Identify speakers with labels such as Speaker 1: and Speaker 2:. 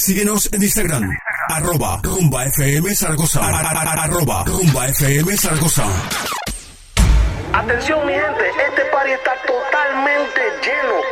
Speaker 1: Síguenos en Instagram, @Rumba FM Zaragoza, @Rumba FM Zaragoza.
Speaker 2: Atención mi gente, este party está totalmente lleno.